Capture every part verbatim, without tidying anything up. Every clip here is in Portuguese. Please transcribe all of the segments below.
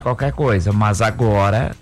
qualquer coisa, mas agora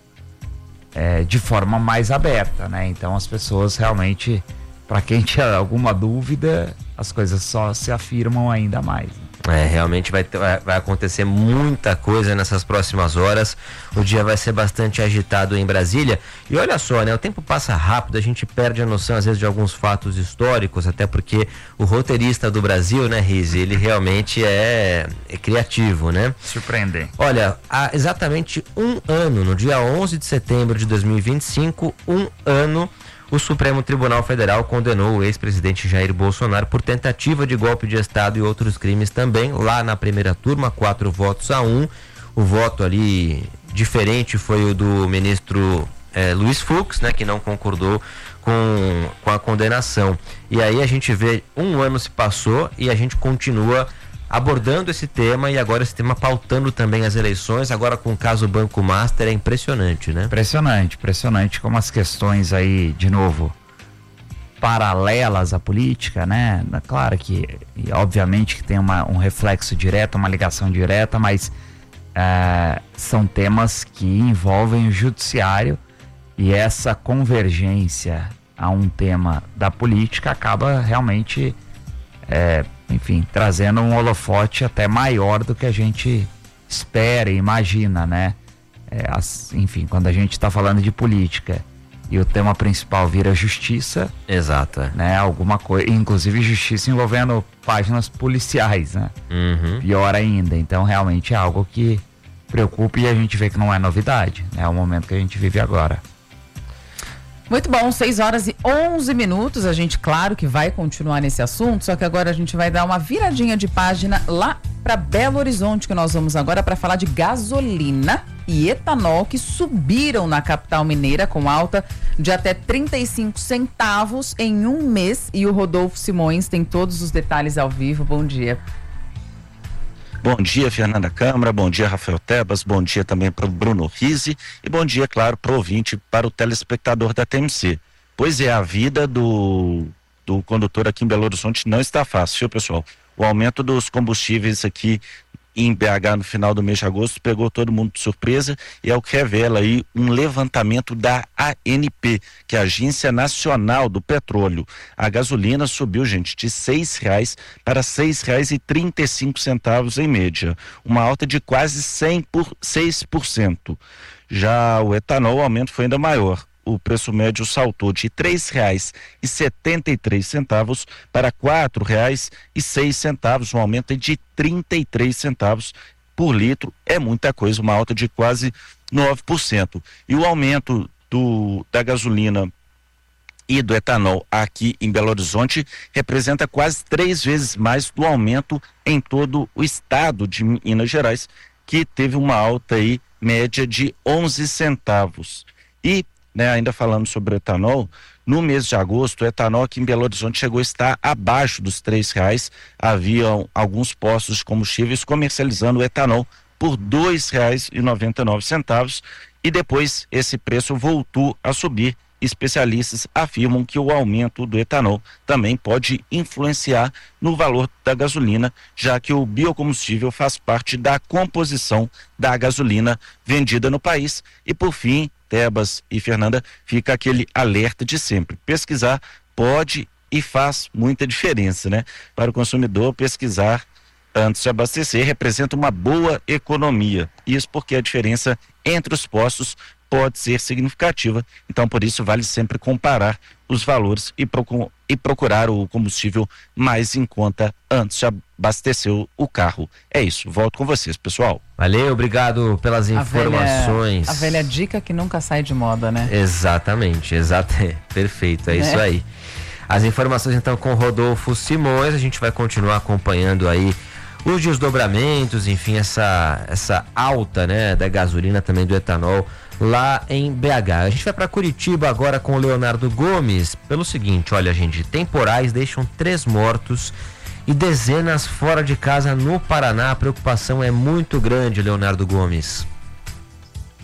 é, de forma mais aberta, né? Então as pessoas realmente, para quem tinha alguma dúvida, as coisas só se afirmam ainda mais. É, realmente vai, vai, vai acontecer muita coisa nessas próximas horas. O dia vai ser bastante agitado em Brasília. E olha só, né? O tempo passa rápido, a gente perde a noção às vezes de alguns fatos históricos, até porque o roteirista do Brasil, né, Rizzi, ele realmente é, é criativo, né? Surpreendente. Olha, há exatamente um ano, no dia onze de setembro de dois mil e vinte e cinco, um ano, o Supremo Tribunal Federal condenou o ex-presidente Jair Bolsonaro por tentativa de golpe de Estado e outros crimes também, lá na primeira turma, quatro votos a um. O voto ali diferente foi o do ministro eh, Luiz Fux, né, que não concordou com, com a condenação. E aí a gente vê, um ano se passou e a gente continua abordando esse tema, e agora esse tema pautando também as eleições, agora com o caso Banco Master. É impressionante, né? Impressionante, impressionante como as questões aí, de novo, paralelas à política, né? Claro que, e obviamente que tem uma, um reflexo direto, uma ligação direta, mas é, são temas que envolvem o judiciário, e essa convergência a um tema da política acaba realmente é, enfim, trazendo um holofote até maior do que a gente espera e imagina, né? É, as, enfim, quando a gente está falando de política e o tema principal vira justiça. Exato. É. Né? Alguma coisa, inclusive justiça envolvendo páginas policiais, né? Uhum. Pior ainda. Então, realmente é algo que preocupa, e a gente vê que não é novidade, né? É o momento que a gente vive agora. Muito bom, seis horas e onze minutos. A gente, claro que vai continuar nesse assunto, só que agora a gente vai dar uma viradinha de página lá para Belo Horizonte, que nós vamos agora para falar de gasolina e etanol, que subiram na capital mineira com alta de até trinta e cinco centavos em um mês. E o Rodolfo Simões tem todos os detalhes ao vivo. Bom dia. Bom dia, Fernanda Câmara, bom dia, Rafael Tebas, bom dia também para o Bruno Rizzi e bom dia, claro, para o ouvinte, para o telespectador da T M C. Pois é, a vida do, do condutor aqui em Belo Horizonte não está fácil, viu, pessoal? O aumento dos combustíveis aqui em B H no final do mês de agosto pegou todo mundo de surpresa, e é o que revela aí um levantamento da A N P, que é a Agência Nacional do Petróleo. A gasolina subiu, gente, de seis reais para seis reais e trinta e cinco centavos em média, uma alta de quase cem por seis por cento. Já o etanol, o aumento foi ainda maior. O preço médio saltou de três reais e setenta e três centavos para quatro reais e seis centavos, um aumento de trinta e três centavos por litro. É muita coisa, uma alta de quase nove por cento. E o aumento do, da gasolina e do etanol aqui em Belo Horizonte representa quase três vezes mais do aumento em todo o estado de Minas Gerais, que teve uma alta aí média de onze centavos. E Né, ainda falando sobre o etanol, no mês de agosto, o etanol aqui em Belo Horizonte chegou a estar abaixo dos três reais. Haviam alguns postos de combustíveis comercializando o etanol por dois reais e noventa e nove centavos, e depois esse preço voltou a subir. Especialistas afirmam que o aumento do etanol também pode influenciar no valor da gasolina, já que o biocombustível faz parte da composição da gasolina vendida no país. E por fim, Tebas e Fernanda, fica aquele alerta de sempre: pesquisar pode e faz muita diferença, né? Para o consumidor, pesquisar antes de abastecer representa uma boa economia. Isso porque a diferença entre os postos pode ser significativa. Então, por isso, vale sempre comparar os valores e, procu- e procurar o combustível mais em conta antes de abastecer o, o carro. É isso, volto com vocês, pessoal. Valeu, obrigado pelas A informações. velha, a velha dica que nunca sai de moda, né? Exatamente, exato, é, perfeito, é, Né? isso aí. As informações então com Rodolfo Simões. A gente vai continuar acompanhando aí os desdobramentos, enfim, essa, essa alta, né, da gasolina, também do etanol lá em B H. A gente vai para Curitiba agora com o Leonardo Gomes, pelo seguinte: olha, gente, temporais deixam três mortos e dezenas fora de casa no Paraná. A preocupação é muito grande, Leonardo Gomes.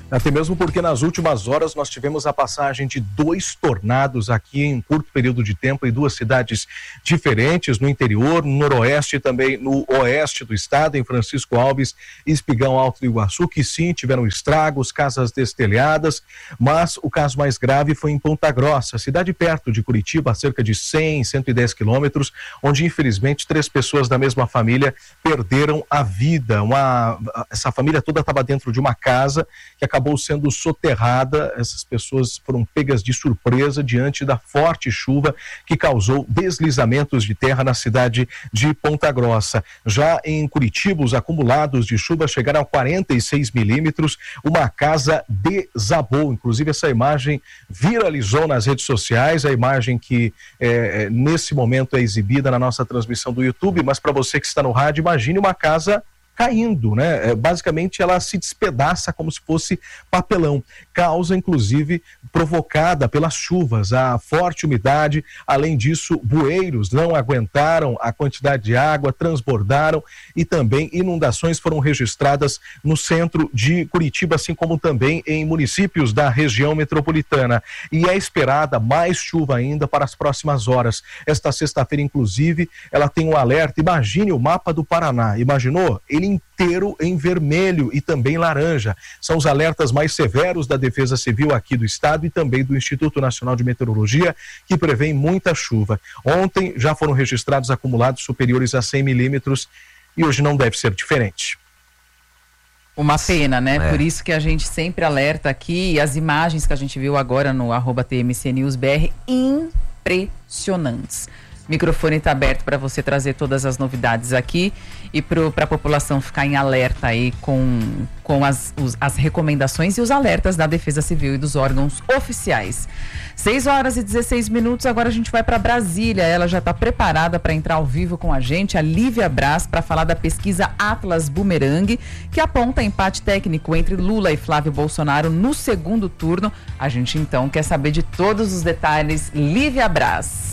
Até mesmo porque nas últimas horas nós tivemos a passagem de dois tornados aqui em um curto período de tempo em duas cidades diferentes, no interior, no noroeste e também no oeste do estado, em Francisco Alves e Espigão Alto do Iguaçu, que sim tiveram estragos, casas destelhadas, mas o caso mais grave foi em Ponta Grossa, cidade perto de Curitiba, a cerca de cem, cento e dez quilômetros, onde infelizmente três pessoas da mesma família perderam a vida. Uma, essa família toda estava dentro de uma casa que acabou sendo soterrada. Essas pessoas foram pegas de surpresa diante da forte chuva que causou deslizamentos de terra na cidade de Ponta Grossa. Já em Curitiba, os acumulados de chuva chegaram a quarenta e seis milímetros, uma casa desabou. Inclusive essa imagem viralizou nas redes sociais, a imagem que é, nesse momento é exibida na nossa transmissão do YouTube, mas para você que está no rádio, imagine uma casa caindo, né? É, basicamente ela se despedaça como se fosse papelão. Causa, inclusive, provocada pelas chuvas, a forte umidade. Além disso, bueiros não aguentaram a quantidade de água, transbordaram e também inundações foram registradas no centro de Curitiba, assim como também em municípios da região metropolitana. E é esperada mais chuva ainda para as próximas horas. Esta sexta-feira, inclusive, ela tem um alerta. Imagine o mapa do Paraná. Imaginou? Ele inteiro em vermelho e também laranja. São os alertas mais severos da Defesa Civil aqui do estado e também do Instituto Nacional de Meteorologia, que prevêem muita chuva. Ontem já foram registrados acumulados superiores a cem milímetros e hoje não deve ser diferente. Uma pena, né? É. Por isso que a gente sempre alerta aqui, e as imagens que a gente viu agora no arroba T M C News B R, impressionantes. O microfone está aberto para você trazer todas as novidades aqui e para a população ficar em alerta aí com, com as, os, as recomendações e os alertas da Defesa Civil e dos órgãos oficiais. seis horas e dezesseis minutos, agora a gente vai para Brasília. Ela já está preparada para entrar ao vivo com a gente, a Lívia Braz, para falar da pesquisa Atlas Bumerangue, que aponta empate técnico entre Lula e Flávio Bolsonaro no segundo turno. A gente então quer saber de todos os detalhes. Lívia Braz.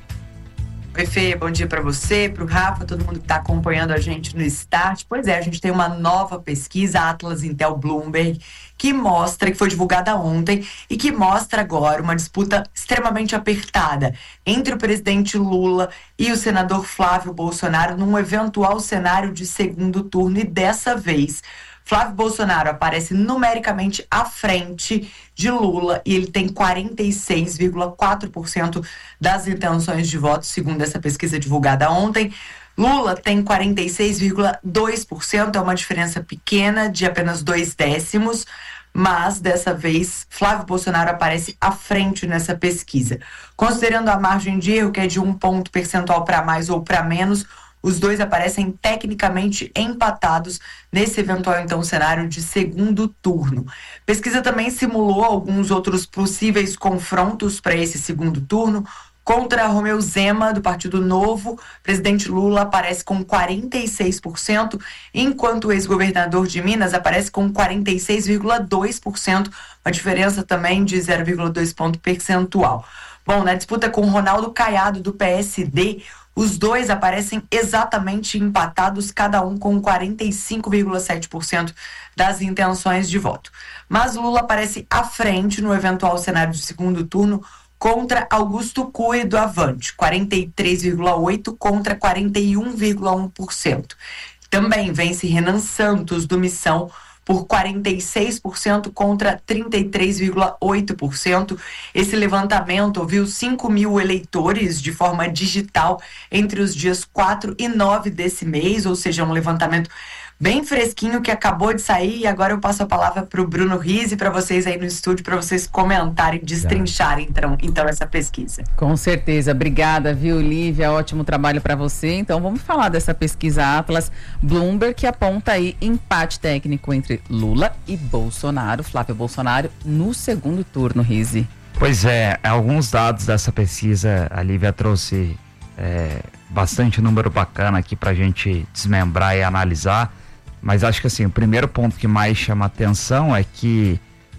Oi, Fê, bom dia para você, para o Rafa, todo mundo que está acompanhando a gente no Start. Pois é, a gente tem uma nova pesquisa, Atlas Intel Bloomberg, que mostra, que foi divulgada ontem, e que mostra agora uma disputa extremamente apertada entre o presidente Lula e o senador Flávio Bolsonaro num eventual cenário de segundo turno. E dessa vez, Flávio Bolsonaro aparece numericamente à frente de Lula e ele tem quarenta e seis vírgula quatro por cento das intenções de voto, segundo essa pesquisa divulgada ontem. Lula tem quarenta e seis vírgula dois por cento, é uma diferença pequena de apenas dois décimos, mas dessa vez Flávio Bolsonaro aparece à frente nessa pesquisa. Considerando a margem de erro, que é de um ponto percentual para mais ou para menos, os dois aparecem tecnicamente empatados nesse eventual, então, cenário de segundo turno. Pesquisa também simulou alguns outros possíveis confrontos para esse segundo turno. Contra Romeu Zema, do Partido Novo, presidente Lula aparece com quarenta e seis por cento, enquanto o ex-governador de Minas aparece com quarenta e seis vírgula dois por cento, uma diferença também de zero vírgula dois ponto percentual. Bom, na disputa com Ronaldo Caiado, do P S D, os dois aparecem exatamente empatados, cada um com quarenta e cinco vírgula sete por cento das intenções de voto. Mas Lula aparece à frente no eventual cenário de segundo turno contra Augusto Cury, do Avante, quarenta e três vírgula oito por cento contra quarenta e um vírgula um por cento. Também vence Renan Santos, do Missão, por quarenta e seis por cento contra trinta e três vírgula oito por cento. Esse levantamento ouviu cinco mil eleitores de forma digital entre os dias quatro e nove desse mês, ou seja, um levantamento bem fresquinho que acabou de sair. E agora eu passo a palavra para o Bruno Rizzi, para vocês aí no estúdio, para vocês comentarem, destrincharem então, então essa pesquisa. Com certeza, obrigada, viu, Lívia? Ótimo trabalho para você. Então vamos falar dessa pesquisa Atlas Bloomberg, que aponta aí empate técnico entre Lula e Bolsonaro, Flávio Bolsonaro, no segundo turno, Rizzi. Pois é, alguns dados dessa pesquisa, a Lívia trouxe é, bastante número bacana aqui pra gente desmembrar e analisar. Mas acho que assim, o primeiro ponto que mais chama atenção é que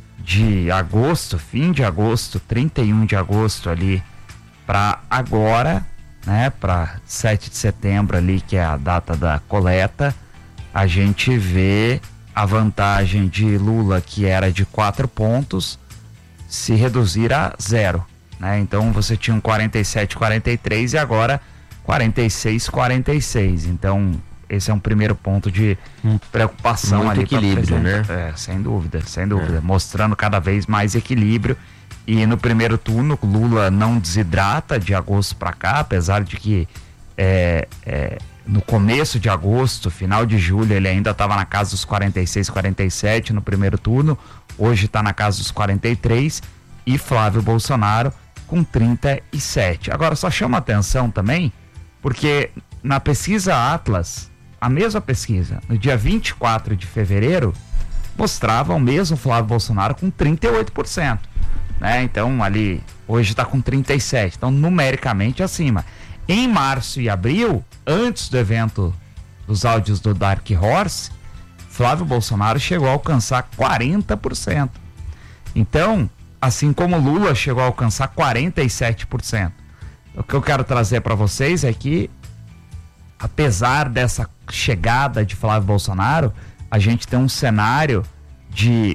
de agosto, fim de agosto, trinta e um de agosto ali, para agora, né, para sete de setembro ali, que é a data da coleta, a gente vê a vantagem de Lula, que era de quatro pontos, se reduzir a zero, né? Então você tinha um quarenta e sete a quarenta e três e agora quarenta e seis a quarenta e seis. Então esse é um primeiro ponto de preocupação. Muito ali, equilíbrio, né? É, sem dúvida, sem dúvida, é. Mostrando cada vez mais equilíbrio. E no primeiro turno, Lula não desidrata de agosto para cá, apesar de que é, é, no começo de agosto, final de julho, ele ainda estava na casa dos quarenta e seis, quarenta e sete no primeiro turno. Hoje está na casa dos quarenta e três e Flávio Bolsonaro com trinta e sete. Agora só chama atenção também, porque na pesquisa Atlas, a mesma pesquisa, no dia vinte e quatro de fevereiro, mostrava o mesmo Flávio Bolsonaro com trinta e oito por cento. Né? Então ali, hoje está com trinta e sete, então numericamente acima. Em março e abril, antes do evento dos áudios do Dark Horse, Flávio Bolsonaro chegou a alcançar quarenta por cento. Então, assim como Lula chegou a alcançar quarenta e sete por cento. O que eu quero trazer para vocês é que, apesar dessa chegada de Flávio Bolsonaro, a gente tem um cenário de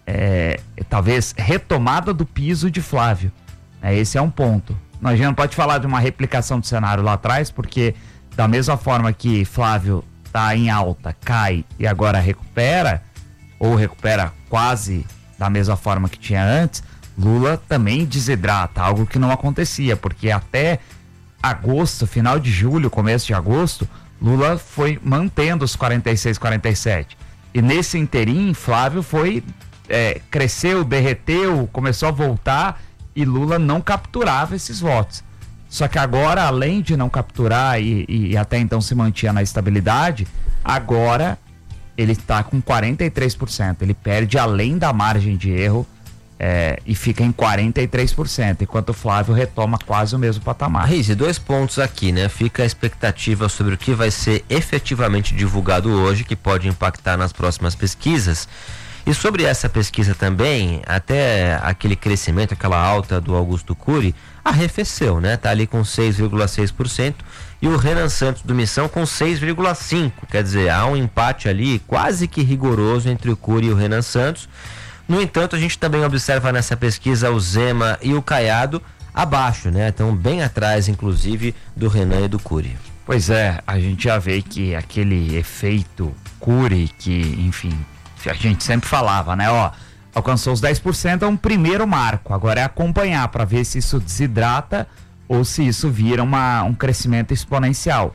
é, talvez retomada do piso de Flávio. É, esse é um ponto. A gente não pode falar de uma replicação do cenário lá atrás, porque da mesma forma que Flávio está em alta, cai e agora recupera, ou recupera quase da mesma forma que tinha antes, Lula também desidrata, algo que não acontecia, porque até agosto, final de julho, começo de agosto, Lula foi mantendo os quarenta e seis, quarenta e sete. E nesse interim, Flávio foi, é, cresceu, derreteu, começou a voltar e Lula não capturava esses votos. Só que agora, além de não capturar e, e até então se mantinha na estabilidade, agora ele está com quarenta e três por cento. Ele perde além da margem de erro é, e fica em quarenta e três por cento, enquanto o Flávio retoma quase o mesmo patamar. Rizzi, dois pontos aqui, né? Fica a expectativa sobre o que vai ser efetivamente divulgado hoje, que pode impactar nas próximas pesquisas. E sobre essa pesquisa também, até aquele crescimento, aquela alta do Augusto Cury, arrefeceu, né? Tá ali com seis vírgula seis por cento e o Renan Santos do Missão com seis vírgula cinco por cento. Quer dizer, há um empate ali quase que rigoroso entre o Cury e o Renan Santos. No entanto, a gente também observa nessa pesquisa o Zema e o Caiado abaixo, né? Estão bem atrás, inclusive, do Renan e do Cury. Pois é, a gente já vê que aquele efeito Cury, que, enfim, a gente sempre falava, né? Ó, alcançou os dez por cento, é um primeiro marco. Agora é acompanhar para ver se isso desidrata ou se isso vira uma, um crescimento exponencial.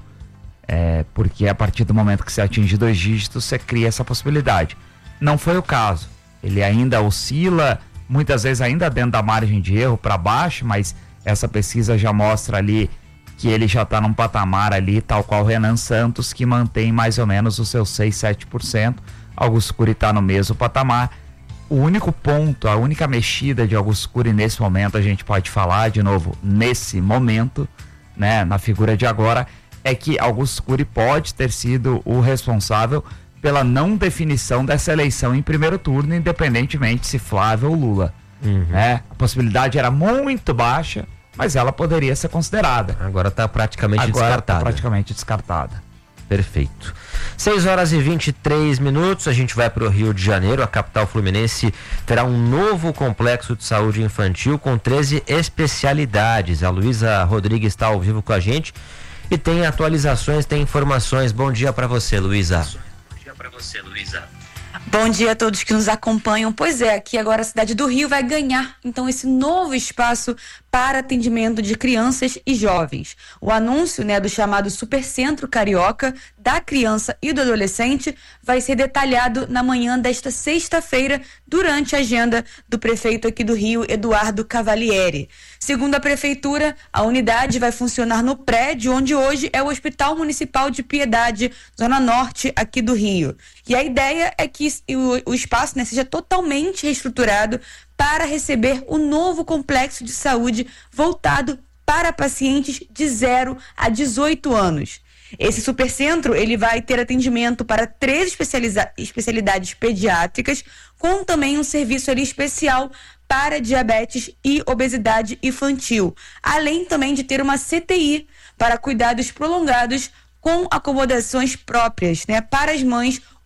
É, porque a partir do momento que você atinge dois dígitos, você cria essa possibilidade. Não foi o caso. Ele ainda oscila, muitas vezes ainda dentro da margem de erro para baixo, mas essa pesquisa já mostra ali que ele já está num patamar ali, tal qual o Renan Santos, que mantém mais ou menos os seus seis, sete por cento. Augusto Cury está no mesmo patamar. O único ponto, a única mexida de Augusto Cury nesse momento, a gente pode falar de novo, nesse momento, né, na figura de agora, é que Augusto Cury pode ter sido o responsável pela não definição dessa eleição em primeiro turno, independentemente se Flávio ou Lula. Uhum. Né? A possibilidade era muito baixa, mas ela poderia ser considerada. Agora está praticamente Agora descartada. Tá praticamente descartada. Perfeito. seis horas e vinte e três minutos, a gente vai para o Rio de Janeiro. A capital fluminense terá um novo complexo de saúde infantil com treze especialidades. A Luísa Rodrigues está ao vivo com a gente e tem atualizações, tem informações. Bom dia para você, Luísa. Bom dia para você, Luísa. Bom dia a todos que nos acompanham. Pois é, aqui agora a cidade do Rio vai ganhar, então, esse novo espaço para atendimento de crianças e jovens. O anúncio, né, do chamado Supercentro Carioca da Criança e do Adolescente vai ser detalhado na manhã desta sexta-feira durante a agenda do prefeito aqui do Rio, Eduardo Cavalieri. Segundo a prefeitura, a unidade vai funcionar no prédio onde hoje é o Hospital Municipal de Piedade, zona norte aqui do Rio. E a ideia é que o, o espaço, né, seja totalmente reestruturado para receber o novo complexo de saúde voltado para pacientes de zero a dezoito anos. Esse supercentro, ele vai ter atendimento para três especializa- especialidades pediátricas, com também um serviço ali especial para diabetes e obesidade infantil, além também de ter uma C T I para cuidados prolongados com acomodações próprias, né, para as mães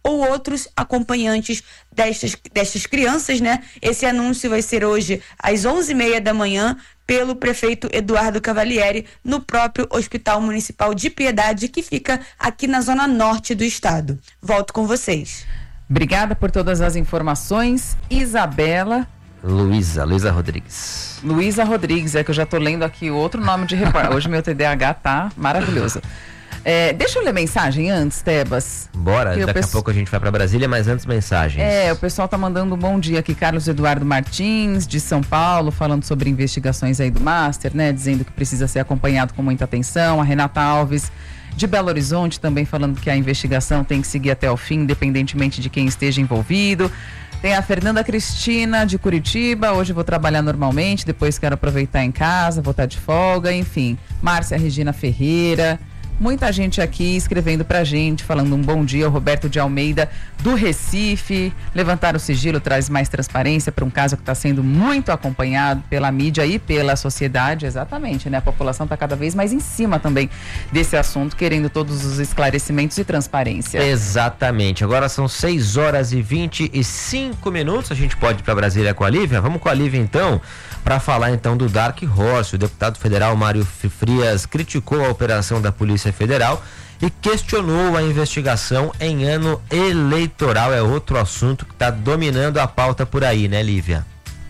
ou outros acompanhantes destas, destas crianças, né? Esse anúncio vai ser hoje às onze e meia da manhã pelo prefeito Eduardo Cavalieri no próprio Hospital Municipal de Piedade, que fica aqui na zona norte do estado. Volto com vocês. Obrigada por todas as informações, Isabela. Luísa, Luísa Rodrigues. Luísa Rodrigues, é que eu já tô lendo aqui outro nome de repórter. Hoje meu T D A H tá maravilhoso. É, deixa eu ler mensagem antes, Tebas. Bora, daqui peço... a pouco a gente vai para Brasília, mas antes mensagens. É, o pessoal tá mandando um bom dia aqui, Carlos Eduardo Martins, de São Paulo, falando sobre investigações aí do Master, né, dizendo que precisa ser acompanhado com muita atenção. A Renata Alves, de Belo Horizonte, também falando que a investigação tem que seguir até o fim, independentemente de quem esteja envolvido. Tem a Fernanda Cristina, de Curitiba, hoje vou trabalhar normalmente, depois quero aproveitar em casa, vou estar de folga, enfim. Márcia Regina Ferreira, muita gente aqui escrevendo pra gente, falando um bom dia. O Roberto de Almeida, do Recife. Levantar o sigilo traz mais transparência para um caso que está sendo muito acompanhado pela mídia e pela sociedade. Exatamente, né? A população está cada vez mais em cima também desse assunto, querendo todos os esclarecimentos e transparência. Exatamente. Agora são seis horas e vinte e cinco minutos. A gente pode ir para Brasília com a Lívia? Vamos com a Lívia então, para falar então do Dark Horse. O deputado federal Mário Frias criticou a operação da Polícia Federal e questionou a investigação em ano eleitoral. É outro assunto que está dominando a pauta por aí, né, Lívia?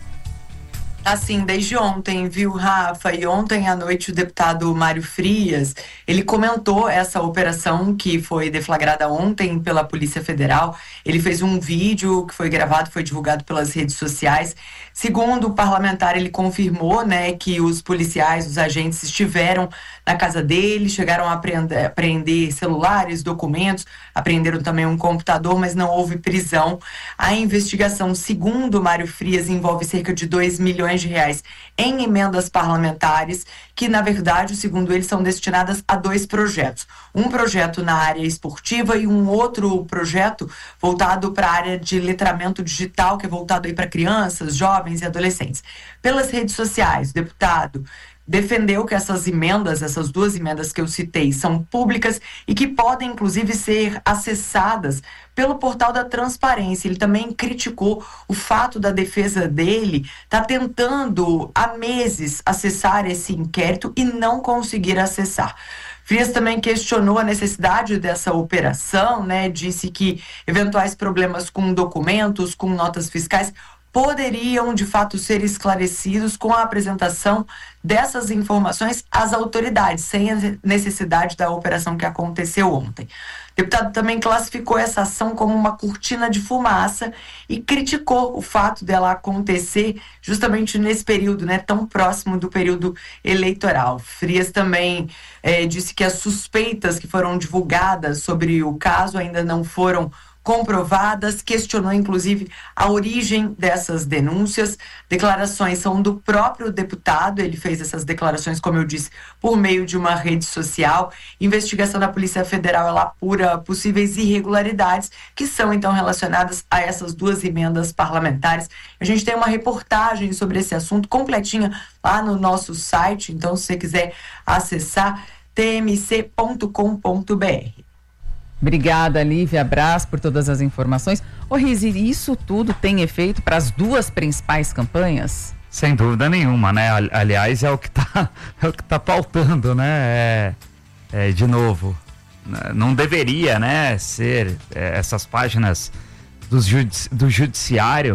Assim, desde ontem, viu, Rafa? E ontem à noite o deputado Mário Frias, ele comentou essa operação que foi deflagrada ontem pela Polícia Federal. Ele fez um vídeo que foi gravado, foi divulgado pelas redes sociais. Segundo o parlamentar, ele confirmou, né, que os policiais, os agentes estiveram na casa dele, chegaram a apreender, apreender celulares, documentos, apreenderam também um computador, mas não houve prisão. A investigação, segundo Mário Frias, envolve cerca de dois milhões de reais em emendas parlamentares, que na verdade, segundo ele, são destinadas a dois projetos. Um projeto na área esportiva e um outro projeto voltado para a área de letramento digital, que é voltado aí para crianças, jovens e adolescentes. Pelas redes sociais, o deputado defendeu que essas emendas, essas duas emendas que eu citei, são públicas e que podem, inclusive, ser acessadas pelo portal da transparência. Ele também criticou o fato da defesa dele estar tá tentando há meses acessar esse inquérito e não conseguir acessar. Frias também questionou a necessidade dessa operação, né? Disse que eventuais problemas com documentos, com notas fiscais, poderiam, de fato, ser esclarecidos com a apresentação dessas informações às autoridades, sem a necessidade da operação que aconteceu ontem. O deputado também classificou essa ação como uma cortina de fumaça e criticou o fato dela acontecer justamente nesse período, né, tão próximo do período eleitoral. Frias também eh, disse que as suspeitas que foram divulgadas sobre o caso ainda não foram comprovadas, questionou inclusive a origem dessas denúncias. Declarações são do próprio deputado, ele fez essas declarações, como eu disse, por meio de uma rede social. Investigação da Polícia Federal, ela apura possíveis irregularidades que são então relacionadas a essas duas emendas parlamentares. A gente tem uma reportagem sobre esse assunto completinha lá no nosso site, então se você quiser acessar t m c ponto com ponto b r. Obrigada, Lívia Braz, por todas as informações. Ô, Rizi, isso tudo tem efeito para as duas principais campanhas? Sem dúvida nenhuma, né? Aliás, é o que está é o que tá pautando, né? É, é, de novo, não deveria, né, ser é, essas páginas do, judici do judiciário,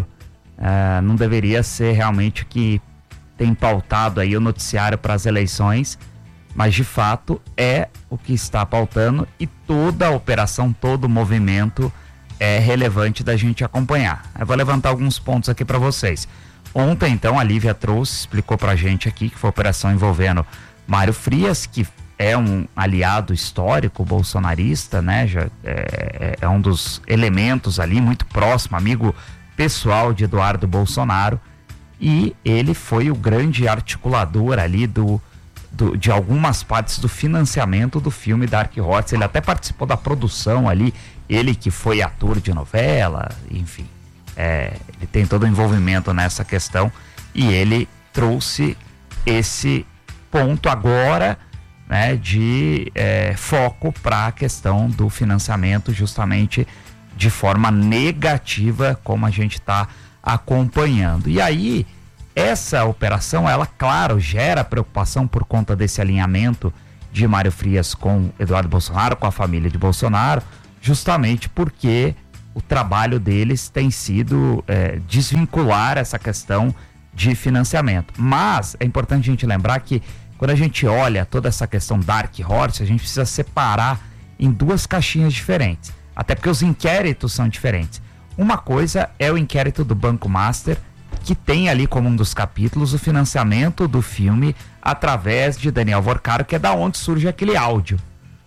é, não deveria ser realmente o que tem pautado aí o noticiário para as eleições, mas de fato é o que está pautando e toda a operação, todo o movimento é relevante da gente acompanhar. Eu vou levantar alguns pontos aqui para vocês. Ontem, então, a Lívia trouxe, explicou pra gente aqui que foi uma operação envolvendo Mário Frias, que é um aliado histórico bolsonarista, né? Já é, é um dos elementos ali, muito próximo, amigo pessoal de Eduardo Bolsonaro, e ele foi o grande articulador ali do Do, de algumas partes do financiamento do filme Dark Horse. Ele até participou da produção ali, ele que foi ator de novela, enfim, é, ele tem todo o envolvimento nessa questão e ele trouxe esse ponto agora, né, de é, foco para a questão do financiamento justamente de forma negativa, como a gente está acompanhando. E aí, essa operação, ela, claro, gera preocupação por conta desse alinhamento de Mário Frias com Eduardo Bolsonaro, com a família de Bolsonaro, justamente porque o trabalho deles tem sido é, desvincular essa questão de financiamento. Mas é importante a gente lembrar que quando a gente olha toda essa questão Dark Horse, a gente precisa separar em duas caixinhas diferentes, até porque os inquéritos são diferentes. Uma coisa é o inquérito do Banco Master, que tem ali como um dos capítulos o financiamento do filme através de Daniel Vorcaro, que é da onde surge aquele áudio,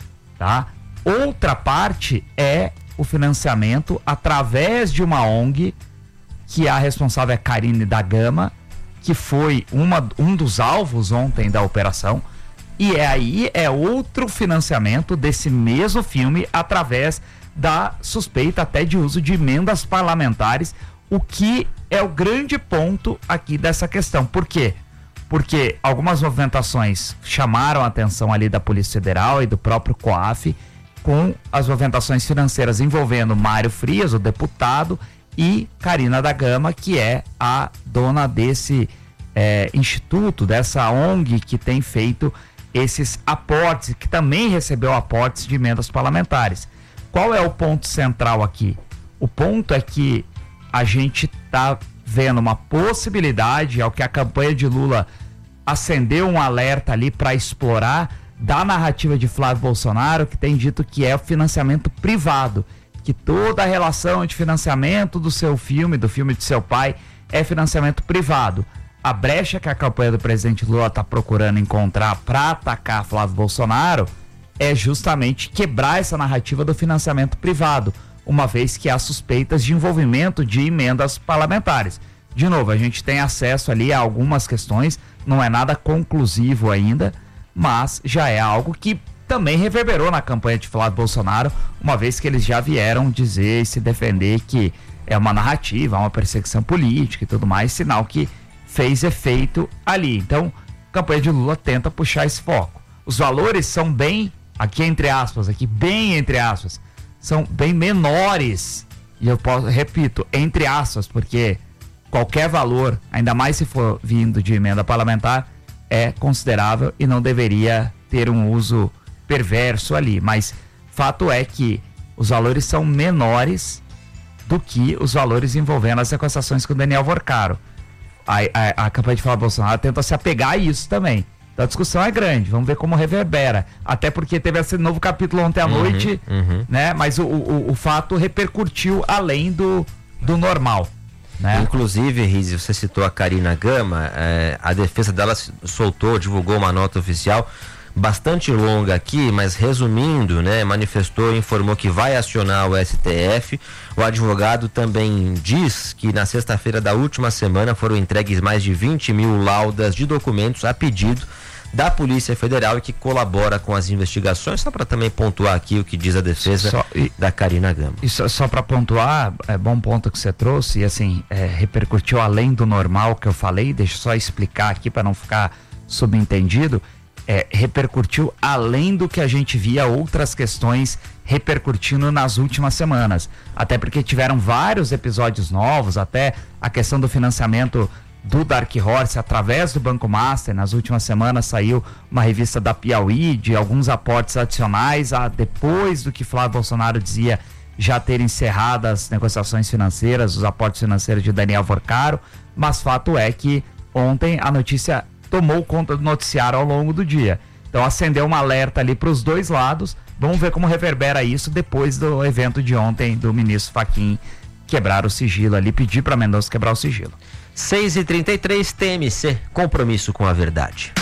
tá? Outra parte é o financiamento através de uma O N G, que a responsável é Karine da Gama, que foi uma, um dos alvos ontem da operação, e é aí é outro financiamento desse mesmo filme através da suspeita até de uso de emendas parlamentares, o que é o grande ponto aqui dessa questão. Por quê? Porque algumas movimentações chamaram a atenção ali da Polícia Federal e do próprio COAF, com as movimentações financeiras envolvendo Mário Frias, o deputado, e Karina da Gama, que é a dona desse é, instituto, dessa O N G que tem feito esses aportes, que também recebeu aportes de emendas parlamentares. Qual é o ponto central aqui? O ponto é que a gente está vendo uma possibilidade, ao que a campanha de Lula acendeu um alerta ali para explorar, da narrativa de Flávio Bolsonaro, que tem dito que é o financiamento privado, que toda a relação de financiamento do seu filme, do filme de seu pai, é financiamento privado. A brecha que a campanha do presidente Lula está procurando encontrar para atacar Flávio Bolsonaro é justamente quebrar essa narrativa do financiamento privado, uma vez que há suspeitas de envolvimento de emendas parlamentares. De novo, a gente tem acesso ali a algumas questões, não é nada conclusivo ainda, mas já é algo que também reverberou na campanha de Flávio Bolsonaro, uma vez que eles já vieram dizer e se defender que é uma narrativa, uma perseguição política e tudo mais, sinal que fez efeito ali. Então, a campanha de Lula tenta puxar esse foco. Os valores são bem, aqui entre aspas, aqui bem entre aspas, são bem menores, e eu posso, repito, entre aspas, porque qualquer valor, ainda mais se for vindo de emenda parlamentar, é considerável e não deveria ter um uso perverso ali, mas fato é que os valores são menores do que os valores envolvendo as negociações com o Daniel Vorcaro. A, a, a campanha de Flávio Bolsonaro tenta se apegar a isso também. Então a discussão é grande, vamos ver como reverbera, até porque teve esse novo capítulo ontem à uhum, noite, uhum. né? Mas o, o, o fato repercutiu além do, do normal. Né? Inclusive, Rizi, você citou a Karina Gama, é, a defesa dela soltou, divulgou uma nota oficial bastante longa aqui, mas resumindo, né, manifestou e informou que vai acionar o S T F. O advogado também diz que na sexta-feira da última semana foram entregues mais de vinte mil laudas de documentos a pedido da Polícia Federal e que colabora com as investigações, só para também pontuar aqui o que diz a defesa só, e, da Karina Gama. E só, só para pontuar, é bom ponto que você trouxe, e assim, é, repercutiu além do normal que eu falei, deixa eu só explicar aqui para não ficar subentendido, é, repercutiu além do que a gente via outras questões repercutindo nas últimas semanas, até porque tiveram vários episódios novos, até a questão do financiamento do Dark Horse através do Banco Master. Nas últimas semanas saiu uma revista da Piauí de alguns aportes adicionais a, depois do que Flávio Bolsonaro dizia já ter encerrado as negociações financeiras, os aportes financeiros de Daniel Vorcaro, mas fato é que ontem a notícia tomou conta do noticiário ao longo do dia, então acendeu um alerta ali para os dois lados. Vamos ver como reverbera isso depois do evento de ontem do ministro Fachin quebrar o sigilo ali, pedir para Mendonça quebrar o sigilo. seis e trinta e três, T M C, compromisso com a verdade.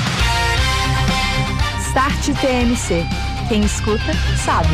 Start T M C. Quem escuta, sabe.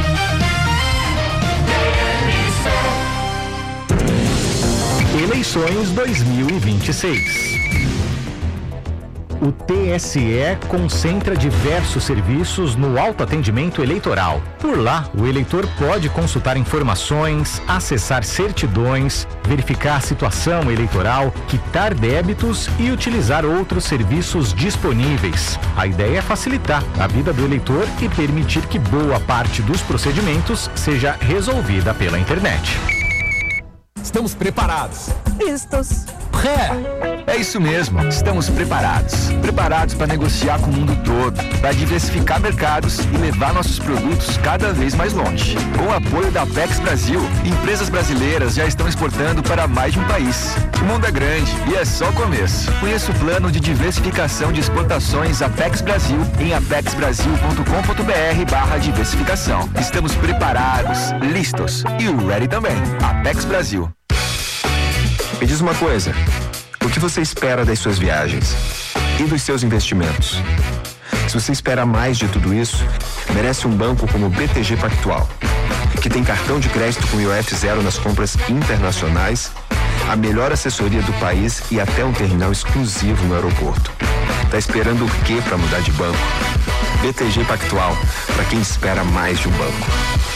Eleições dois mil e vinte e seis. O T S E concentra diversos serviços no autoatendimento eleitoral. Por lá, o eleitor pode consultar informações, acessar certidões, verificar a situação eleitoral, quitar débitos e utilizar outros serviços disponíveis. A ideia é facilitar a vida do eleitor e permitir que boa parte dos procedimentos seja resolvida pela internet. Estamos preparados. Vistos. É, é isso mesmo. Estamos preparados. Preparados para negociar com o mundo todo, para diversificar mercados e levar nossos produtos cada vez mais longe. Com o apoio da Apex Brasil, empresas brasileiras já estão exportando para mais de um país. O mundo é grande e é só o começo. Conheça o plano de diversificação de exportações Apex Brasil em apex brasil ponto com ponto b r barra diversificação. Estamos preparados, listos e o ready também. Apex Brasil. Me diz uma coisa, o que você espera das suas viagens e dos seus investimentos? Se você espera mais de tudo isso, merece um banco como o B T G Pactual, que tem cartão de crédito com I O F zero nas compras internacionais, a melhor assessoria do país e até um terminal exclusivo no aeroporto. Tá esperando o quê para mudar de banco? B T G Pactual, para quem espera mais de um banco.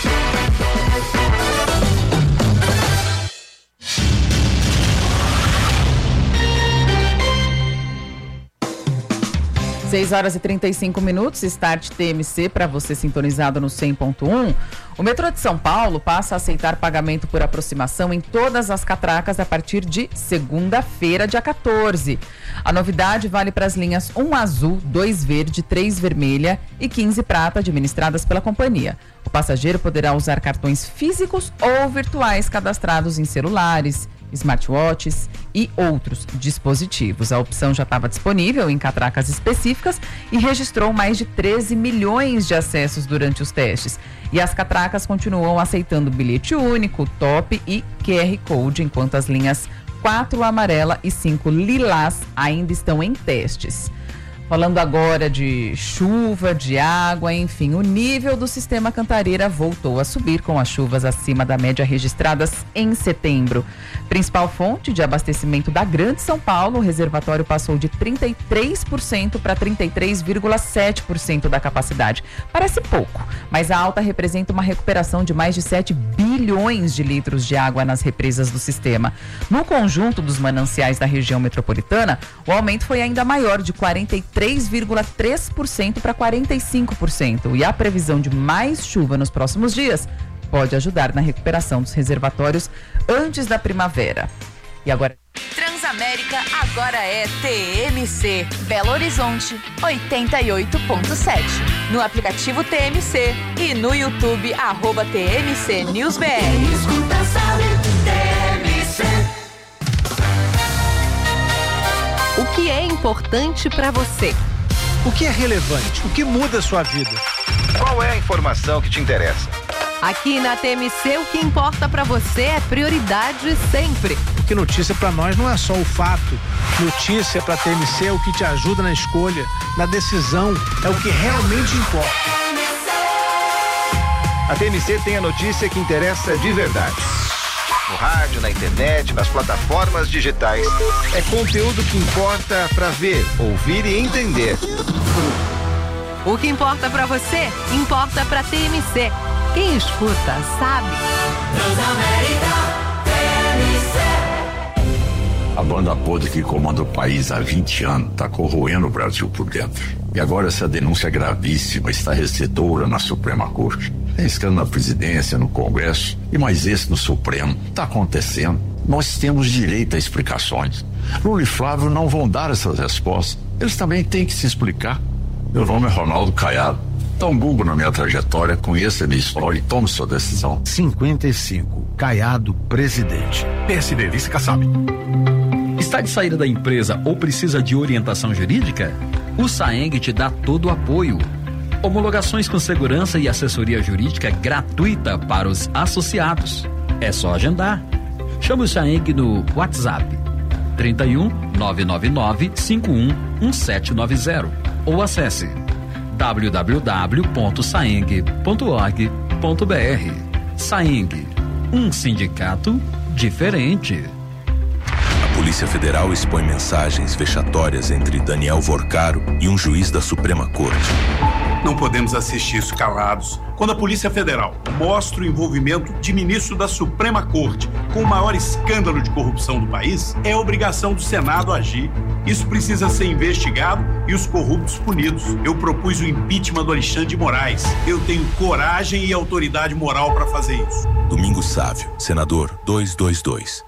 seis horas e trinta e cinco minutos, Start T M C para você sintonizado no cem ponto um. O metrô de São Paulo passa a aceitar pagamento por aproximação em todas as catracas a partir de segunda-feira, dia quatorze. A novidade vale para as linhas um azul, dois verde, três vermelha e quinze prata administradas pela companhia. O passageiro poderá usar cartões físicos ou virtuais cadastrados em celulares, smartwatches e outros dispositivos. A opção já estava disponível em catracas específicas e registrou mais de treze milhões de acessos durante os testes. E as catracas continuam aceitando bilhete único, top e Q R Code, enquanto as linhas quatro amarela e cinco lilás ainda estão em testes. Falando agora de chuva, de água, enfim, o nível do sistema Cantareira voltou a subir com as chuvas acima da média registradas em setembro. Principal fonte de abastecimento da Grande São Paulo, o reservatório passou de trinta e três por cento para trinta e três vírgula sete por cento da capacidade. Parece pouco, mas a alta representa uma recuperação de mais de sete bilhões de litros de água nas represas do sistema. No conjunto dos mananciais da região metropolitana, o aumento foi ainda maior, de quarenta e três vírgula três por cento para quarenta e cinco por cento. E a previsão de mais chuva nos próximos dias pode ajudar na recuperação dos reservatórios antes da primavera. E agora... Transamérica agora é T M C. Belo Horizonte, oitenta e oito ponto sete. No aplicativo T M C e no YouTube, arroba T M C News B R. Escuta, sabe, T M C. O que é importante para você? O que é relevante? O que muda a sua vida? Qual é a informação que te interessa? Aqui na T M C, o que importa para você é prioridade sempre. Porque notícia para nós não é só o fato. Notícia para T M C é o que te ajuda na escolha, na decisão, é o que realmente importa. A T M C tem a notícia que interessa de verdade. No rádio, na internet, nas plataformas digitais. É conteúdo que importa para ver, ouvir e entender. O que importa para você, importa para T M C. Quem escuta, sabe. Transamérica, T M C. A banda podre que comanda o país há vinte anos está corroendo o Brasil por dentro. E agora essa denúncia gravíssima está recedora na Suprema Corte. Tem escândalo na presidência, no Congresso e mais esse no Supremo. Está acontecendo. Nós temos direito a explicações. Lula e Flávio não vão dar essas respostas. Eles também têm que se explicar. Meu nome é Ronaldo Caiado. Dá um Google na minha trajetória, conheça a minha história e tome sua decisão. cinquenta e cinco, Caiado, presidente. P S D, vice Kassab. Está de saída da empresa ou precisa de orientação jurídica? O Saeng te dá todo o apoio. Homologações com segurança e assessoria jurídica gratuita para os associados. É só agendar. Chame o Saeng no WhatsApp trinta e um, nove nove nove, cinco um, um sete nove zero ou acesse w w w ponto saeng ponto org ponto b r. Saeng, um sindicato diferente. A Polícia Federal expõe mensagens vexatórias entre Daniel Vorcaro e um juiz da Suprema Corte. Não podemos assistir isso calados. Quando a Polícia Federal mostra o envolvimento de ministro da Suprema Corte com o maior escândalo de corrupção do país, é obrigação do Senado agir. Isso precisa ser investigado e os corruptos punidos. Eu propus o impeachment do Alexandre de Moraes. Eu tenho coragem e autoridade moral para fazer isso. Domingos Sávio, senador duzentos e vinte e dois.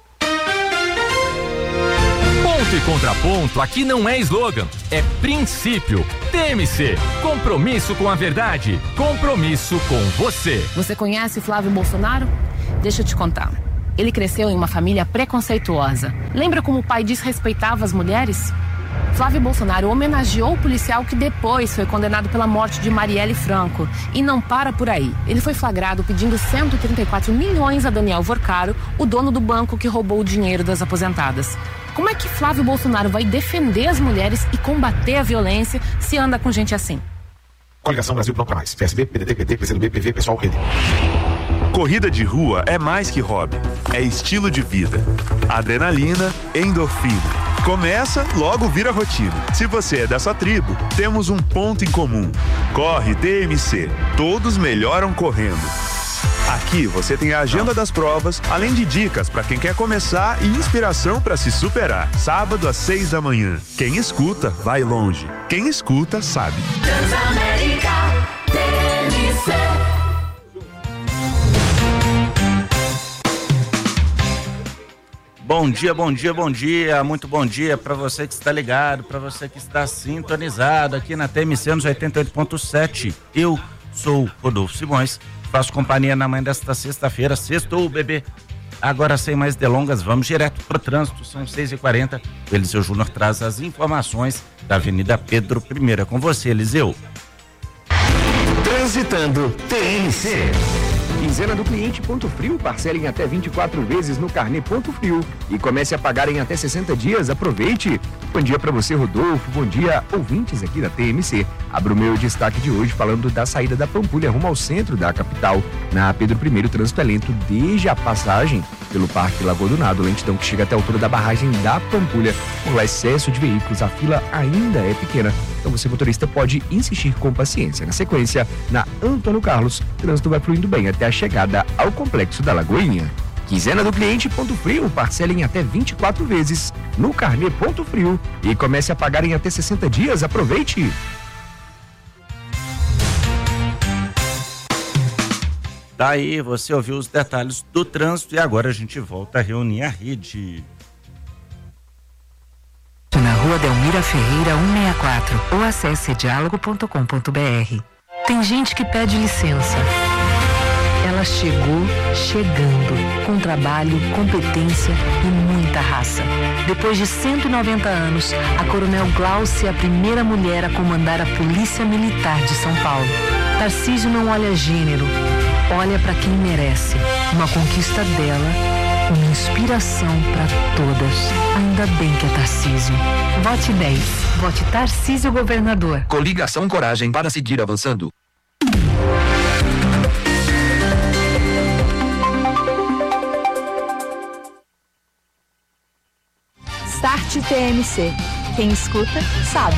Ponto e contraponto aqui não é slogan, é princípio. T M C, compromisso com a verdade, compromisso com você. Você conhece Flávio Bolsonaro? Deixa eu te contar. Ele cresceu em uma família preconceituosa. Lembra como o pai desrespeitava as mulheres? Flávio Bolsonaro homenageou o policial que depois foi condenado pela morte de Marielle Franco. E não para por aí. Ele foi flagrado pedindo cento e trinta e quatro milhões a Daniel Vorcaro, o dono do banco que roubou o dinheiro das aposentadas. Como é que Flávio Bolsonaro vai defender as mulheres e combater a violência se anda com gente assim? Coligação Brasil Pronto Mais. P S B, P D T, P T, P C do B, P V, Pessoal, Rede. Corrida de rua é mais que hobby, é estilo de vida. Adrenalina, endorfina. Começa, logo vira rotina. Se você é dessa tribo, temos um ponto em comum. Corre T M C. Todos melhoram correndo. Aqui você tem a agenda das provas, além de dicas para quem quer começar e inspiração para se superar. Sábado às seis da manhã. Quem escuta, vai longe. Quem escuta, sabe. Transamérica T M C. Bom dia, bom dia, bom dia, muito bom dia para você que está ligado, para você que está sintonizado aqui na T M C nos oitenta e oito ponto sete. Eu sou Rodolfo Simões, faço companhia na manhã desta sexta-feira, sextou, bebê. Agora, sem mais delongas, vamos direto pro trânsito, são seis e quarenta. O Eliseu Júnior traz as informações da Avenida Pedro I. É com você, Eliseu. Transitando T M C. Quinzena do cliente Ponto Frio, parcela em até vinte e quatro vezes no carnê Ponto Frio e comece a pagar em até sessenta dias. Aproveite! Bom dia para você, Rodolfo. Bom dia, ouvintes aqui da T M C. Abro o meu destaque de hoje falando da saída da Pampulha rumo ao centro da capital. Na Pedro I, o trânsito é lento desde a passagem pelo Parque Lagoa do Nado, lentidão que chega até a altura da barragem da Pampulha. Por lá, excesso de veículos, a fila ainda é pequena, então você, motorista, pode insistir com paciência. Na sequência, na Antônio Carlos, o trânsito vai fluindo bem até a chegada ao Complexo da Lagoinha. Quinzena do cliente Ponto Frio, parcela em até vinte e quatro vezes no carnê Ponto Frio e comece a pagar em até sessenta dias. Aproveite! Daí você ouviu os detalhes do trânsito e agora a gente volta a reunir a rede. Na Rua Delmira Ferreira cento e sessenta e quatro ou acesse diálogo ponto com ponto br. Tem gente que pede licença. Ela chegou chegando, com trabalho, competência e muita raça. Depois de cento e noventa anos, a Coronel Glaucia é a primeira mulher a comandar a Polícia Militar de São Paulo. Tarcísio não olha gênero, olha para quem merece. Uma conquista dela, uma inspiração para todas. Ainda bem que é Tarcísio. Vote dez. Vote Tarcísio Governador. Coligação Coragem para seguir avançando. Start T M C. Quem escuta, sabe.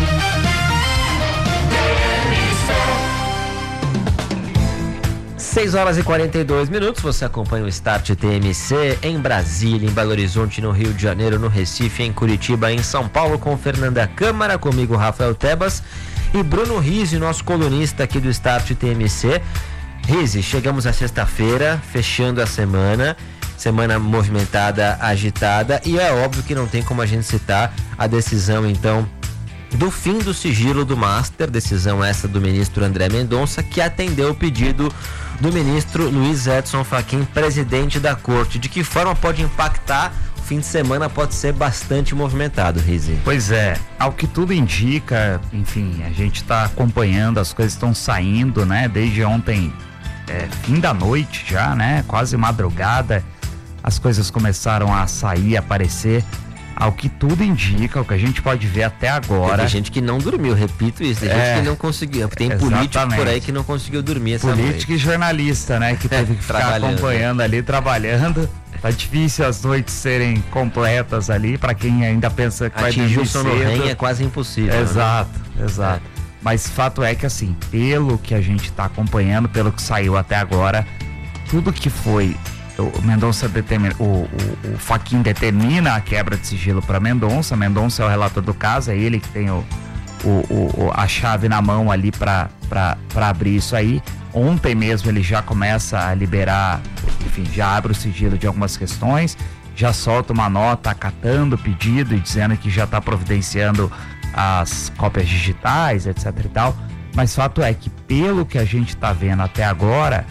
seis horas e quarenta e dois minutos, você acompanha o Start T M C em Brasília, em Belo Horizonte, no Rio de Janeiro, no Recife, em Curitiba, em São Paulo, com Fernanda Câmara, comigo Rafael Tebas e Bruno Rizzi, nosso colunista aqui do Start T M C. Rizzi, chegamos à sexta-feira, fechando a semana, semana movimentada, agitada, e é óbvio que não tem como a gente citar a decisão, então, do fim do sigilo do Master, decisão essa do ministro André Mendonça, que atendeu o pedido do ministro Luiz Edson Fachin, presidente da corte. De que forma pode impactar? O fim de semana pode ser bastante movimentado, Rizzi. Pois é, ao que tudo indica, enfim, a gente está acompanhando, as coisas estão saindo, né? Desde ontem, é, fim da noite já, né? Quase madrugada, as coisas começaram a sair, a aparecer. Ao que tudo indica, o que a gente pode ver até agora. Tem gente que não dormiu, repito isso. Tem é, gente que não conseguiu. Tem exatamente. Político por aí que não conseguiu dormir essa Político noite. E jornalista, né? Que teve que ficar acompanhando ali, trabalhando. Tá difícil as noites serem completas ali, para quem ainda pensa que vai atingir dormir o sono cedo. R E M é quase impossível. Exato, né? exato. É. Mas fato é que assim, pelo que a gente está acompanhando, pelo que saiu até agora, tudo que foi o Mendonça determina, o, o, o Fachin determina a quebra de sigilo para Mendonça. Mendonça é o relator do caso, é ele que tem o, o, o, a chave na mão ali para abrir isso aí. Ontem mesmo ele já começa a liberar, enfim, já abre o sigilo de algumas questões, já solta uma nota acatando o pedido e dizendo que já está providenciando as cópias digitais, etc e tal. Mas fato é que, pelo que a gente está vendo até agora,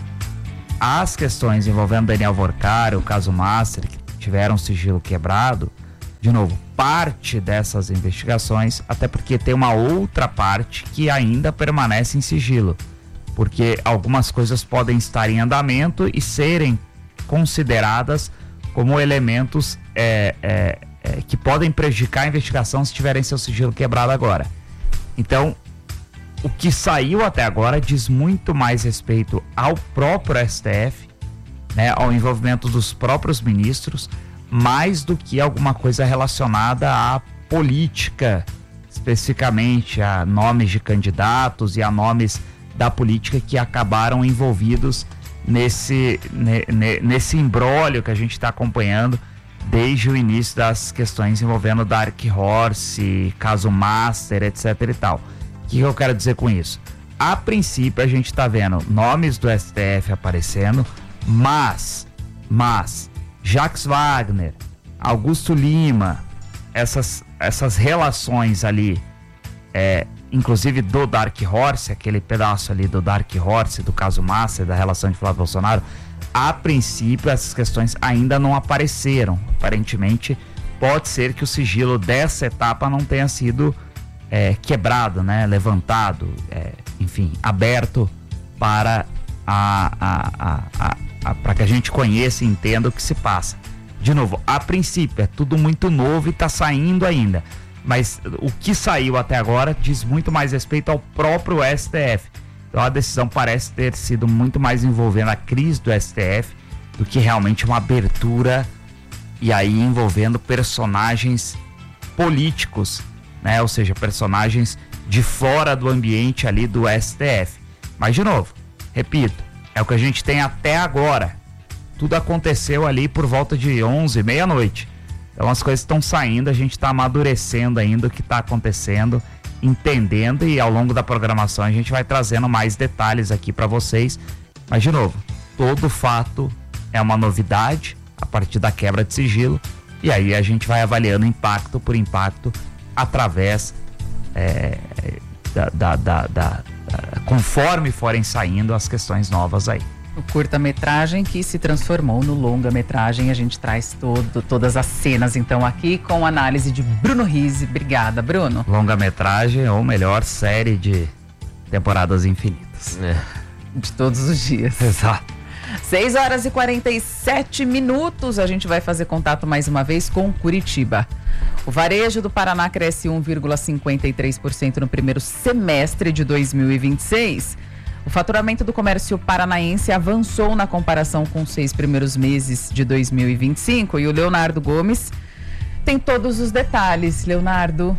as questões envolvendo Daniel Vorcari, o caso Master, que tiveram sigilo quebrado, de novo, parte dessas investigações, até porque tem uma outra parte que ainda permanece em sigilo, porque algumas coisas podem estar em andamento e serem consideradas como elementos é, é, é, que podem prejudicar a investigação se tiverem seu sigilo quebrado agora. Então, o que saiu até agora diz muito mais respeito ao próprio S T F, né, ao envolvimento dos próprios ministros, mais do que alguma coisa relacionada à política, especificamente a nomes de candidatos e a nomes da política que acabaram envolvidos nesse, ne, nesse imbróglio que a gente está acompanhando desde o início das questões envolvendo Dark Horse, caso Master, etc e tal. O que eu quero dizer com isso? A princípio a gente está vendo nomes do S T F aparecendo, mas, mas, Jacques Wagner, Augusto Lima, essas, essas relações ali, é, inclusive do Dark Horse, aquele pedaço ali do Dark Horse, do caso Master, da relação de Flávio Bolsonaro, a princípio essas questões ainda não apareceram. Aparentemente, pode ser que o sigilo dessa etapa não tenha sido É, quebrado, né, levantado, é, enfim, aberto para a, a, a, a, a, para que a gente conheça e entenda o que se passa. De novo, a princípio é tudo muito novo e está saindo ainda, mas o que saiu até agora diz muito mais respeito ao próprio S T F. Então a decisão parece ter sido muito mais envolvendo a crise do S T F do que realmente uma abertura, e aí envolvendo personagens políticos, né? Ou seja, personagens de fora do ambiente ali do S T F. Mas, de novo, repito, é o que a gente tem até agora. Tudo aconteceu ali por volta de onze, meia-noite. Então as coisas estão saindo, a gente está amadurecendo ainda o que está acontecendo, entendendo, e ao longo da programação a gente vai trazendo mais detalhes aqui para vocês. Mas, de novo, todo fato é uma novidade a partir da quebra de sigilo, e aí a gente vai avaliando impacto por impacto através é, da, da, da, da, da, conforme forem saindo as questões novas aí. O curta-metragem que se transformou no longa-metragem, a gente traz todo, todas as cenas então aqui com análise de Bruno Rizzi. Obrigada, Bruno. Longa-metragem ou melhor, série de temporadas infinitas. É. De todos os dias. Exato. seis horas e quarenta e sete minutos, a gente vai fazer contato mais uma vez com Curitiba. O varejo do Paraná cresce um vírgula cinquenta e três por cento no primeiro semestre de dois mil e vinte e seis. O faturamento do comércio paranaense avançou na comparação com os seis primeiros meses de dois mil e vinte e cinco. E o Leonardo Gomes tem todos os detalhes. Leonardo.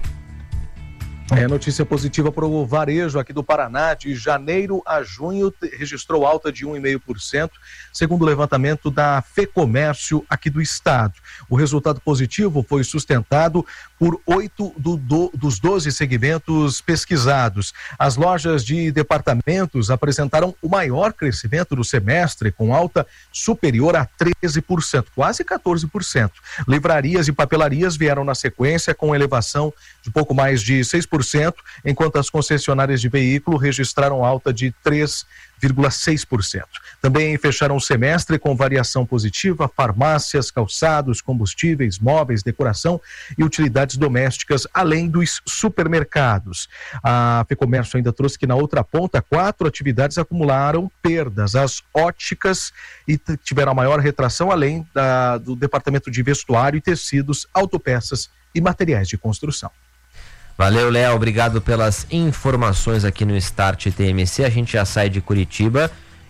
É notícia positiva para o varejo aqui do Paraná. De janeiro a junho registrou alta de um vírgula cinco por cento, segundo o levantamento da FEComércio aqui do estado. O resultado positivo foi sustentado por oito do, do, dos doze segmentos pesquisados. As lojas de departamentos apresentaram o maior crescimento do semestre, com alta superior a treze por cento, quase quatorze por cento. Livrarias e papelarias vieram na sequência com elevação de pouco mais de seis por cento, enquanto as concessionárias de veículo registraram alta de três vírgula seis por cento. Também fecharam o semestre com variação positiva farmácias, calçados, combustíveis, móveis, decoração e utilidades domésticas, além dos supermercados. A FEComércio ainda trouxe que na outra ponta, quatro atividades acumularam perdas. As óticas e tiveram a maior retração, além da, do departamento de vestuário e tecidos, autopeças e materiais de construção. Valeu, Léo, obrigado pelas informações aqui no Start T M C. A gente já sai de Curitiba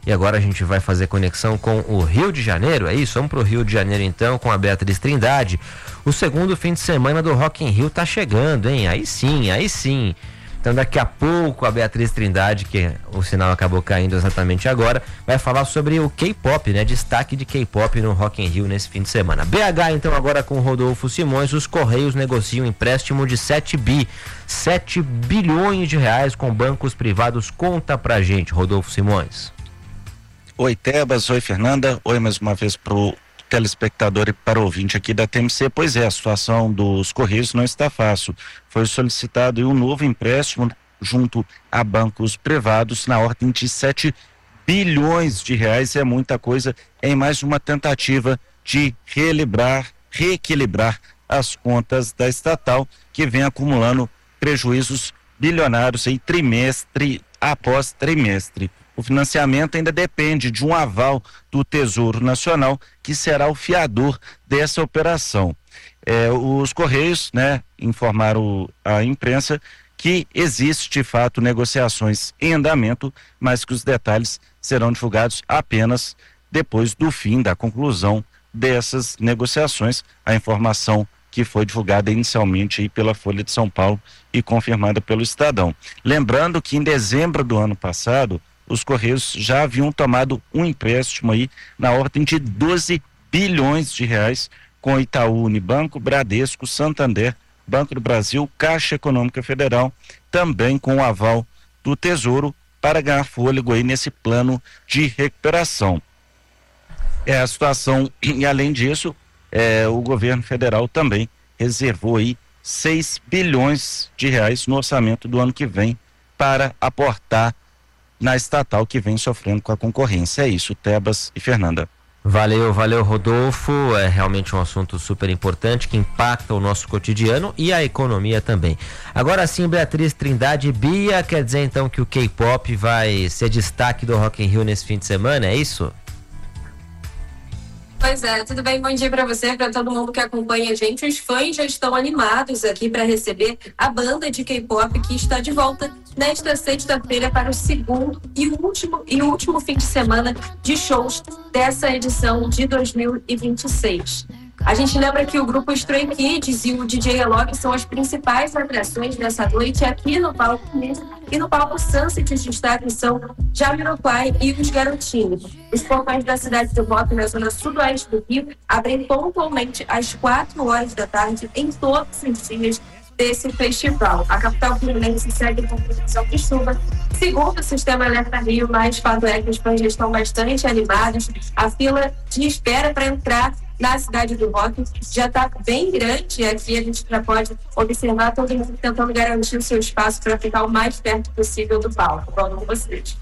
E agora a gente vai fazer conexão com o Rio de Janeiro, é isso? Vamos pro Rio de Janeiro então com a Beatriz Trindade. O segundo fim de semana do Rock in Rio tá chegando, hein? Aí sim, aí sim. Então daqui a pouco a Beatriz Trindade, que o sinal acabou caindo exatamente agora, vai falar sobre o K-pop, né? Destaque de K-pop no Rock in Rio nesse fim de semana. B H então agora com o Rodolfo Simões, os Correios negociam um empréstimo de sete bi, sete bilhões de reais com bancos privados. Conta pra gente, Rodolfo Simões. Oi, Tebas, oi, Fernanda, oi mais uma vez pro telespectador e para o ouvinte aqui da T M C. Pois é, a situação dos Correios não está fácil. Foi solicitado um novo empréstimo junto a bancos privados na ordem de sete bilhões de reais. É muita coisa em mais uma tentativa de reequilibrar, reequilibrar as contas da estatal, que vem acumulando prejuízos bilionários aí trimestre após trimestre. O financiamento ainda depende de um aval do Tesouro Nacional, que será o fiador dessa operação. É, os Correios, né, informaram à imprensa que existe de fato negociações em andamento, mas que os detalhes serão divulgados apenas depois do fim da conclusão dessas negociações. A informação que foi divulgada inicialmente aí pela Folha de São Paulo e confirmada pelo Estadão. Lembrando que em dezembro do ano passado, os Correios já haviam tomado um empréstimo aí na ordem de doze bilhões de reais com Itaú Unibanco, Bradesco, Santander, Banco do Brasil, Caixa Econômica Federal, também com o aval do Tesouro para ganhar fôlego aí nesse plano de recuperação. É a situação, e além disso, é, o governo federal também reservou aí seis bilhões de reais no orçamento do ano que vem para aportar na estatal que vem sofrendo com a concorrência. É isso, Tebas e Fernanda. Valeu, valeu, Rodolfo. É realmente um assunto super importante que impacta o nosso cotidiano e a economia também. Agora sim, Beatriz Trindade, Bia, quer dizer então que o K-pop vai ser destaque do Rock in Rio nesse fim de semana, é isso? Pois é, tudo bem? Bom dia para você, para todo mundo que acompanha a gente. Os fãs já estão animados aqui para receber a banda de K-pop que está de volta nesta sexta-feira para o segundo e último, e último fim de semana de shows dessa edição de dois mil e vinte e seis. A gente lembra que o grupo Stray Kids e o D J Alok são as principais atrações dessa noite aqui no palco e no palco Sunset. Os destaques são Jamiroquai e os Garotinhos. Os portões da cidade do rock na zona sudoeste do Rio abrem pontualmente às quatro horas da tarde em todos os dias desse festival. A capital fluminense segue com previsão de chuva. Segundo o Sistema Alerta Rio, mas fato é que os fãs já estão bastante animados. A fila de espera para entrar na cidade do rock já está bem grande. Aqui a gente já pode observar todo mundo tentando garantir o seu espaço para ficar o mais perto possível do palco. Vamos com vocês.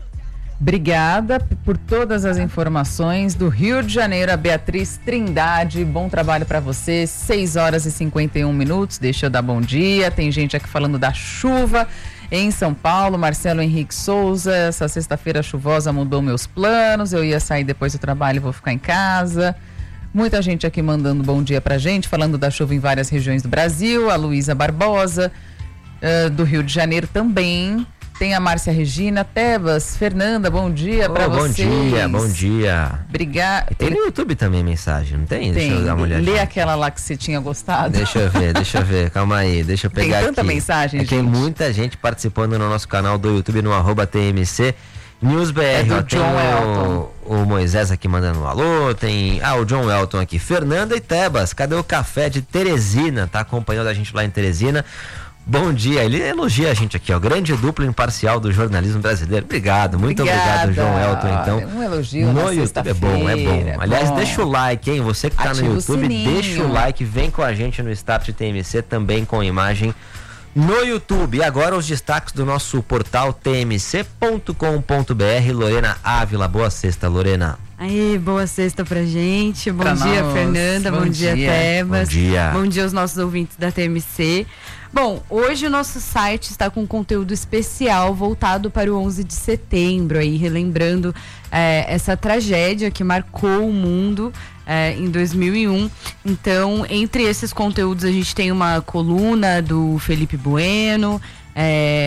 Obrigada por todas as informações do Rio de Janeiro, a Beatriz Trindade. Bom trabalho para você. seis horas e cinquenta e um minutos. Deixa eu dar bom dia. Tem gente aqui falando da chuva em São Paulo. Marcelo Henrique Souza, essa sexta-feira chuvosa mudou meus planos. Eu ia sair depois do trabalho e vou ficar em casa. Muita gente aqui mandando bom dia pra gente, falando da chuva em várias regiões do Brasil. A Luísa Barbosa, uh, do Rio de Janeiro também. Tem a Márcia Regina, Tebas, Fernanda, bom dia oh, pra bom vocês. Bom dia, bom dia. Obrigada. Tem no YouTube também mensagem, não tem? Tem. Deixa eu dar uma olhadinha. Lê aquela lá que você tinha gostado. Deixa eu ver, deixa eu ver, calma aí, deixa eu pegar aqui. Tem tanta aqui. mensagem, é gente. Tem muita gente participando no nosso canal do YouTube, no arroba T M C News B R. É do ó, John Elton. O, o Moisés aqui mandando um alô, tem ah, o John Elton aqui. Fernanda e Tebas, cadê o café de Teresina? Tá acompanhando a gente lá em Teresina. Bom dia, ele elogia a gente aqui, ó, grande dupla imparcial do jornalismo brasileiro. Obrigado, muito Obrigada. obrigado, João Elton, então. Um elogio no na YouTube é bom, é bom. Aliás, bom. deixa o like, hein, você que tá Ativa no YouTube, o deixa o like, vem com a gente no Start T M C, também com imagem no YouTube. E agora os destaques do nosso portal T M C ponto com ponto B R. Lorena Ávila, boa sexta, Lorena. Aí, boa sexta pra gente. Bom pra dia, nós. Fernanda. Bom, Bom dia, dia, Tebas. Bom dia. Bom dia aos nossos ouvintes da T M C. Bom, hoje o nosso site está com conteúdo especial voltado para o onze de setembro, aí relembrando é, essa tragédia que marcou o mundo é, em dois mil e um. Então, entre esses conteúdos a gente tem uma coluna do Felipe Bueno, é,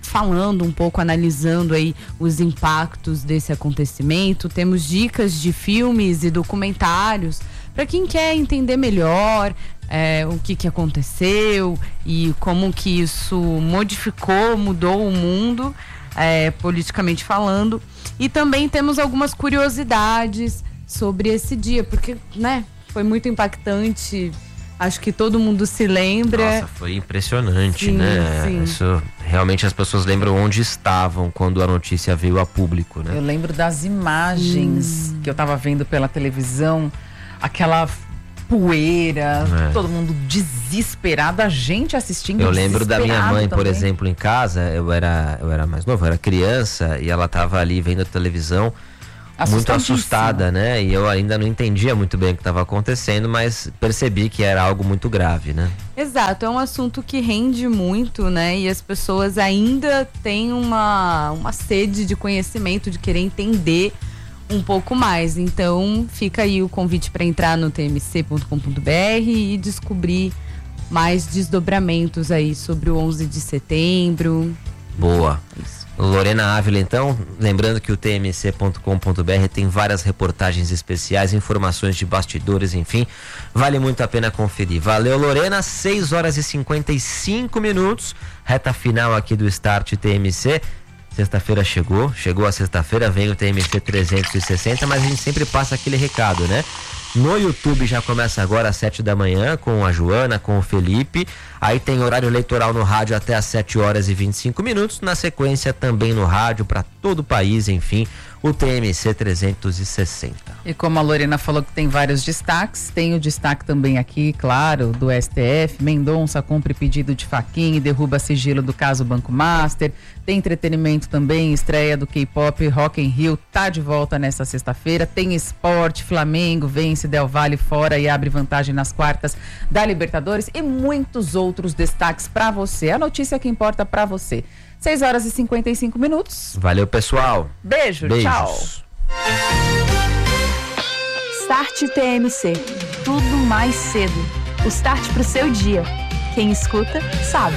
falando um pouco, analisando aí os impactos desse acontecimento. Temos dicas de filmes e documentários para quem quer entender melhor é, o que, que aconteceu e como que isso modificou, mudou o mundo, é, politicamente falando. E também temos algumas curiosidades sobre esse dia, porque, né, foi muito impactante. Acho que todo mundo se lembra. Nossa, foi impressionante, sim, né? Sim. Isso, realmente as pessoas lembram onde estavam quando a notícia veio a público, né? Eu lembro das imagens hum. que eu tava vendo pela televisão, aquela poeira, é. todo mundo desesperado, a gente assistindo. Eu lembro da minha mãe, também. por exemplo, em casa, eu era, eu era mais novo, eu era criança, e ela tava ali vendo a televisão, muito assustada, né? E eu ainda não entendia muito bem o que estava acontecendo, mas percebi que era algo muito grave, né? Exato, é um assunto que rende muito, né? E as pessoas ainda têm uma, uma sede de conhecimento, de querer entender um pouco mais. Então, fica aí o convite para entrar no t m c ponto com ponto b r e descobrir mais desdobramentos aí sobre o onze de setembro. Boa. Isso. Lorena Ávila, então, lembrando que o t m c ponto com ponto b r tem várias reportagens especiais, informações de bastidores, enfim, vale muito a pena conferir. Valeu, Lorena, seis horas e cinquenta e cinco minutos, reta final aqui do Start T M C. Sexta-feira chegou, chegou a sexta-feira, vem o T M C trezentos e sessenta, mas a gente sempre passa aquele recado, né? No YouTube já começa agora às sete da manhã com a Joana, com o Felipe. Aí tem horário eleitoral no rádio até às sete horas e vinte e cinco minutos. Na sequência também no rádio para todo o país, enfim, o T M C trezentos e sessenta. E como a Lorena falou que tem vários destaques, tem o destaque também aqui, claro, do S T F. Mendonça cumpre pedido de Fachin e derruba sigilo do caso Banco Master. Tem entretenimento também, estreia do K-pop Rock in Rio, tá de volta nessa sexta-feira. Tem esporte, Flamengo vence Del Valle fora e abre vantagem nas quartas da Libertadores e muitos outros destaques para você. A notícia que importa para você. seis horas e cinquenta e cinco minutos. Valeu, pessoal. Beijo, Beijos. Tchau. Start T M C. Tudo mais cedo. O start pro seu dia. Quem escuta, sabe.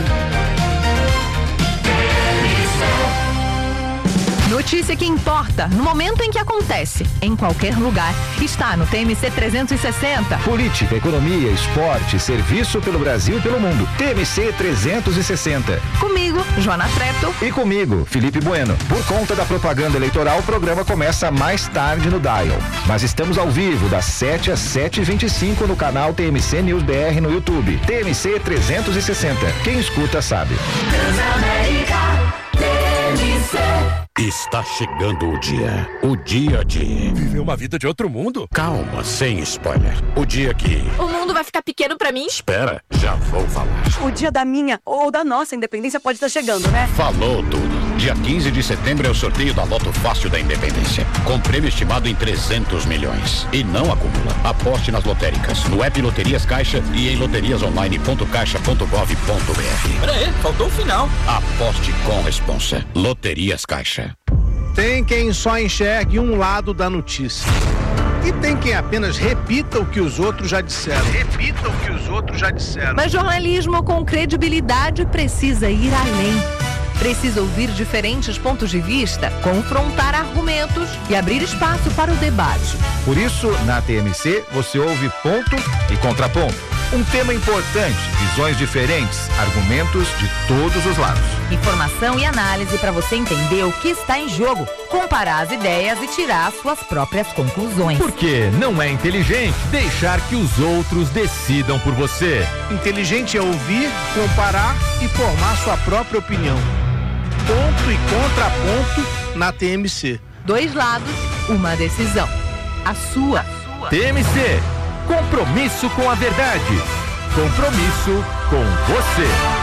Notícia que importa, no momento em que acontece, em qualquer lugar, está no T M C trezentos e sessenta. Política, economia, esporte, serviço pelo Brasil e pelo mundo. T M C trezentos e sessenta. Comigo, Joana Trepto. E comigo, Felipe Bueno. Por conta da propaganda eleitoral, o programa começa mais tarde no Dial. Mas estamos ao vivo, das sete às sete e vinte e cinco no canal T M C News B R no YouTube. T M C trezentos e sessenta. Quem escuta sabe. Transamérica, T M C. Está chegando o dia. O dia de... Viver uma vida de outro mundo? Calma, sem spoiler. O dia que... O mundo vai ficar pequeno pra mim? Espera, já vou falar. O dia da minha ou da nossa independência pode estar chegando, né? Falou tudo. Dia quinze de setembro é o sorteio da Loto Fácil da Independência. Com prêmio estimado em trezentos milhões. E não acumula. Aposte nas lotéricas, no app Loterias Caixa e em loterias online ponto caixa ponto gov ponto b r. Pera aí, faltou o final. Aposte com responsa. Loterias Caixa. Tem quem só enxergue um lado da notícia. E tem quem apenas repita o que os outros já disseram. Repita o que os outros já disseram. Mas jornalismo com credibilidade precisa ir além. Precisa ouvir diferentes pontos de vista, confrontar argumentos e abrir espaço para o debate. Por isso, na T M C, você ouve ponto e contraponto. Um tema importante, visões diferentes, argumentos de todos os lados. Informação e análise para você entender o que está em jogo, comparar as ideias e tirar suas próprias conclusões. Porque não é inteligente deixar que os outros decidam por você. Inteligente é ouvir, comparar e formar sua própria opinião. Ponto e contraponto na T M C. Dois lados, uma decisão. A sua. T M C. Compromisso com a verdade. Compromisso com você.